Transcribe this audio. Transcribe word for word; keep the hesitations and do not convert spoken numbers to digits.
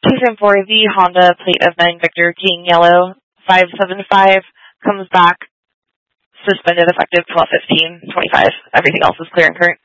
Case for the Honda plate of nine Victor King Yellow five seven five comes back suspended effective twelve fifteen twenty-five. Everything else is clear and current.